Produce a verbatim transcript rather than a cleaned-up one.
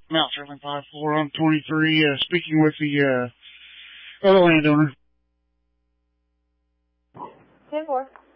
Mount Sterling five four. I'm twenty-three, uh, speaking with the, uh, other landowner. ten four.